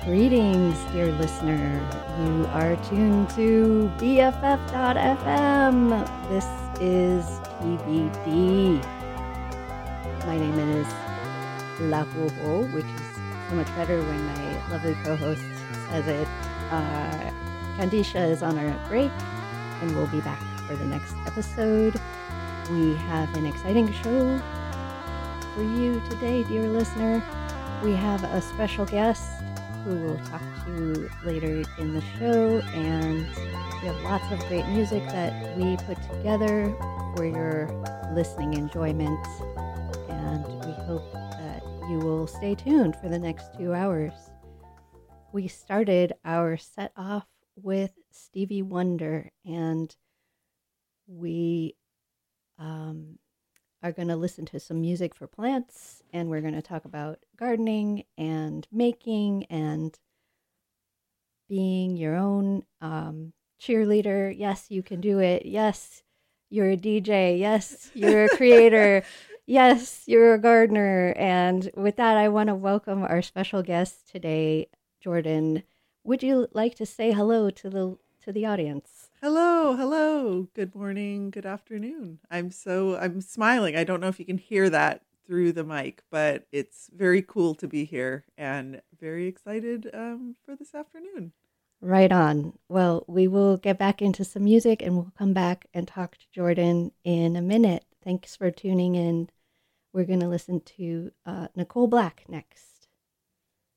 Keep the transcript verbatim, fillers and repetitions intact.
Greetings, dear listener. You are tuned to B F F dot F M. This is T B D. My name is La Hugo, which is so much better when my lovely co-host says it. Uh, Candisha is on our break, and we'll be back for the next episode. We have an exciting show for you today, dear listener. We have a special guest who we'll talk to later in the show, and we have lots of great music that we put together for your listening enjoyment, and we hope that you will stay tuned for the next two hours. We started our set off with Stevie Wonder, and we um, are going to listen to some music for plants, and we're going to talk about gardening and making and being your own um, cheerleader. Yes, you can do it. Yes, you're a D J. Yes, you're a creator. Yes, you're a gardener. And with that, I want to welcome our special guest today, Jordan. Would you like to say hello to the to the audience? Hello, hello. Good morning, good afternoon. I'm so, I'm smiling. I don't know if you can hear that through the mic, but it's very cool to be here and very excited um, for this afternoon. Right on. Well, we will get back into some music and we'll come back and talk to Jordan in a minute. Thanks for tuning in. We're going to listen to uh, Nicole Black next.